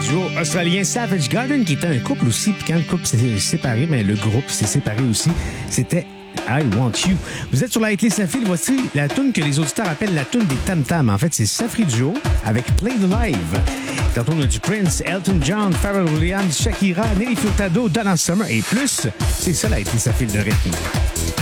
duo australien Savage Garden, qui était un couple aussi. Puis quand le couple s'est séparé, mais le groupe s'est séparé aussi. C'était I Want You. Vous êtes sur la hitlist La File. Voici la tune que les auditeurs appellent la tune des Tam Tam. En fait, c'est Safri Duo avec Play the Live. Tantôt, on a du Prince, Elton John, Pharrell Williams, Shakira, Nelly Furtado, Donna Summer et plus. C'est ça la hitlist La File de rythme.